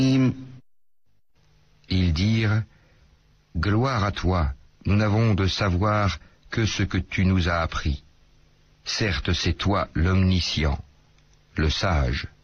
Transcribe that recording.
Ils dirent, Gloire à toi, nous n'avons de savoir que ce que tu nous as appris. Certes, c'est toi l'omniscient, le sage.